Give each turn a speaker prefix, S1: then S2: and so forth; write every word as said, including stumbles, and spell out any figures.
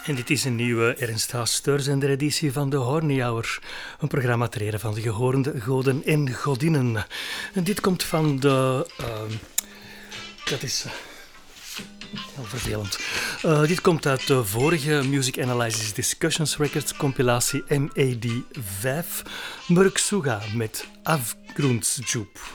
S1: En dit is een nieuwe Ernst Haas Steurzender-editie van de Horny Hour. Een programma ter ere van de gehoorde goden en godinnen. En dit komt van de... Uh, dat is... Uh, heel vervelend. Uh, dit komt uit de vorige Music Analysis Discussions Records compilatie M A D vijf. Murk Suga met Avgrundsdjup.